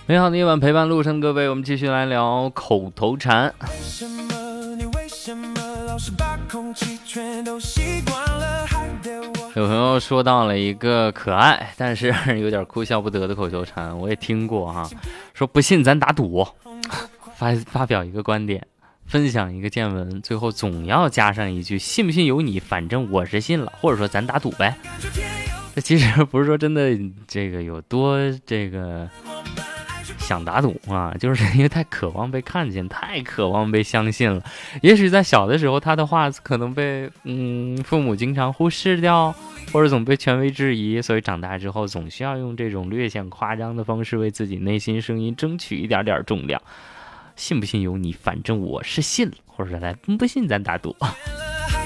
美好的夜晚陪伴路上的各位，我们继续来聊口头禅。有朋友说到了一个可爱但是有点哭笑不得的口头禅，我也听过哈，说不信咱打赌，发表一个观点，分享一个见闻，最后总要加上一句信不信由你，反正我是信了，或者说咱打赌呗。这其实不是说真的这个有多这个想打赌啊，就是因为太渴望被看见，太渴望被相信了。也许在小的时候他的话可能被父母经常忽视掉，或者总被权威质疑，所以长大之后总需要用这种略显夸张的方式为自己内心声音争取一点点重量。信不信由你，反正我是信了，或者来不信咱打赌。